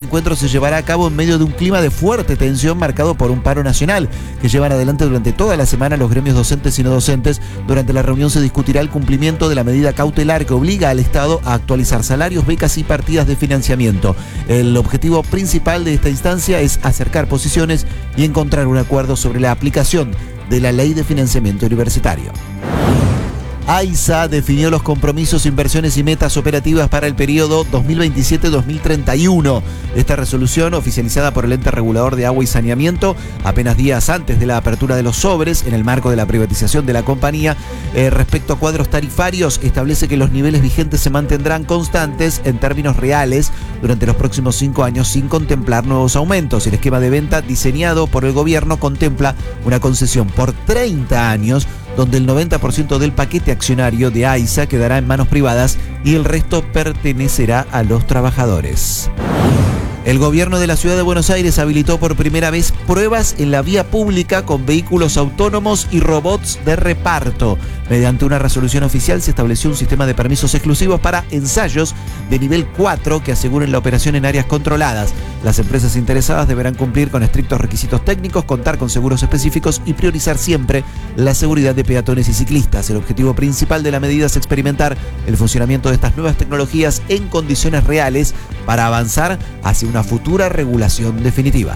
encuentro se llevará a cabo en medio de un clima de fuerte tensión marcado por un paro nacional que llevan adelante durante toda la semana los gremios docentes y no docentes. Durante la reunión se discutirá el cumplimiento de la medida cautelar que obliga al Estado a actualizar salarios, becas y partidas de financiamiento. El objetivo principal de esta instancia es acercar posiciones y encontrar un acuerdo sobre la aplicación de la Ley de Financiamiento Universitario. AISA definió los compromisos, inversiones y metas operativas para el periodo 2027-2031. Esta resolución, oficializada por el ente regulador de agua y saneamiento, apenas días antes de la apertura de los sobres, en el marco de la privatización de la compañía, respecto a cuadros tarifarios, establece que los niveles vigentes se mantendrán constantes en términos reales durante los próximos 5 años sin contemplar nuevos aumentos. El esquema de venta diseñado por el gobierno contempla una concesión por 30 años, donde el 90% del paquete accionario de AISA quedará en manos privadas y el resto pertenecerá a los trabajadores. El gobierno de la ciudad de Buenos Aires habilitó por primera vez pruebas en la vía pública con vehículos autónomos y robots de reparto. Mediante una resolución oficial se estableció un sistema de permisos exclusivos para ensayos de nivel 4 que aseguren la operación en áreas controladas. Las empresas interesadas deberán cumplir con estrictos requisitos técnicos, contar con seguros específicos y priorizar siempre la seguridad de peatones y ciclistas. El objetivo principal de la medida es experimentar el funcionamiento de estas nuevas tecnologías en condiciones reales para avanzar hacia una futura regulación definitiva.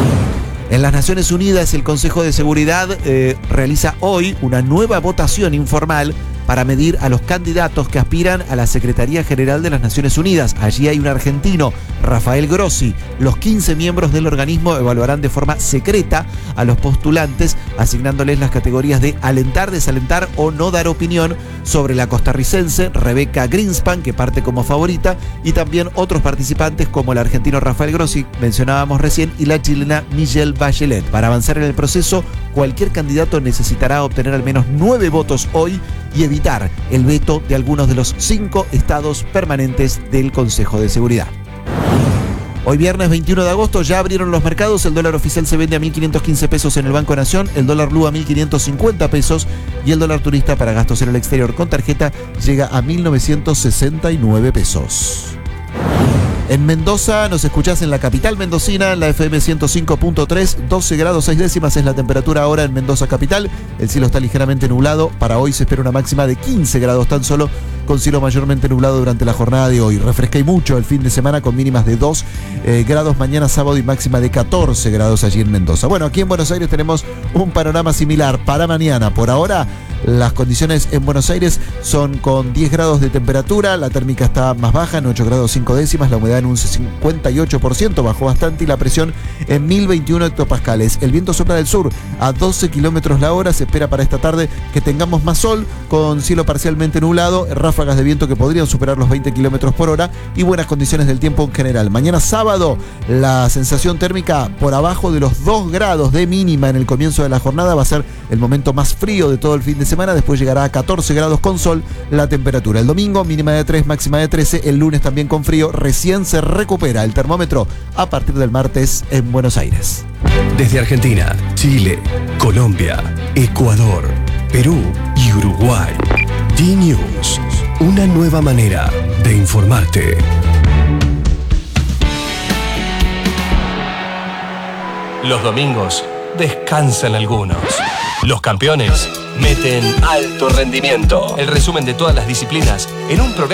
En las Naciones Unidas, el Consejo de Seguridad realiza hoy una nueva votación informal para medir a los candidatos que aspiran a la Secretaría General de las Naciones Unidas. Allí hay un argentino, Rafael Grossi. Los 15 miembros del organismo evaluarán de forma secreta a los postulantes, asignándoles las categorías de alentar, desalentar o no dar opinión sobre la costarricense Rebecca Greenspan, que parte como favorita, y también otros participantes como el argentino Rafael Grossi, mencionábamos recién, y la chilena Michelle Bachelet. Para avanzar en el proceso, cualquier candidato necesitará obtener al menos 9 votos hoy y evitar el veto de algunos de los 5 estados permanentes del Consejo de Seguridad. Hoy viernes 21 de agosto ya abrieron los mercados. El dólar oficial se vende a 1.515 pesos en el Banco Nación, el dólar blue a 1.550 pesos y el dólar turista para gastos en el exterior con tarjeta llega a 1.969 pesos. En Mendoza nos escuchás en la capital mendocina, en la FM 105.3, 12 grados 6 décimas es la temperatura ahora en Mendoza capital. El cielo está ligeramente nublado. Para hoy se espera una máxima de 15 grados tan solo, con cielo mayormente nublado durante la jornada de hoy. Refresca y mucho el fin de semana con mínimas de 2 grados mañana sábado y máxima de 14 grados allí en Mendoza. Bueno, aquí en Buenos Aires tenemos un panorama similar para mañana. Por ahora, las condiciones en Buenos Aires son con 10 grados de temperatura, la térmica está más baja en 8 grados 5 décimas, la humedad en un 58%, bajó bastante y la presión en 1021 hectopascales. El viento sopla del sur a 12 kilómetros la hora. Se espera para esta tarde que tengamos más sol con cielo parcialmente nublado, ráfagas de viento que podrían superar los 20 kilómetros por hora y buenas condiciones del tiempo en general. Mañana sábado la sensación térmica por abajo de los 2 grados de mínima en el comienzo de la jornada, va a ser el momento más frío de todo el fin de semana, después llegará a 14 grados con sol la temperatura. El domingo mínima de 3, máxima de 13, el lunes también con frío, recién se recupera el termómetro a partir del martes en Buenos Aires. Desde Argentina, Chile, Colombia, Ecuador, Perú y Uruguay, D-News, una nueva manera de informarte. Los domingos descansan algunos. Los campeones meten alto rendimiento. El resumen de todas las disciplinas en un programa